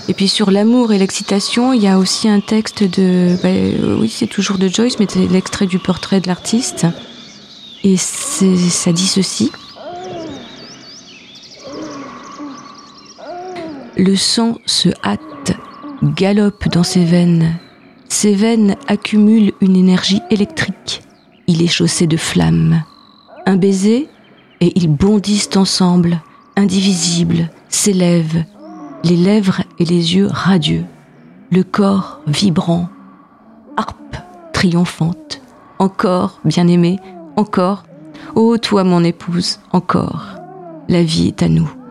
Et puis sur l'amour et l'excitation, il y a aussi un texte oui, c'est toujours de Joyce, mais c'est l'extrait du portrait de l'artiste. Et ça dit ceci. Le sang se hâte, galope dans ses veines. Ses veines accumulent une énergie électrique. Il est chaussé de flammes. Un baiser, et ils bondissent ensemble, indivisibles, s'élèvent, les lèvres et les yeux radieux, le corps vibrant, harpe triomphante. Encore, bien-aimé, encore, ô toi mon épouse, encore, la vie est à nous.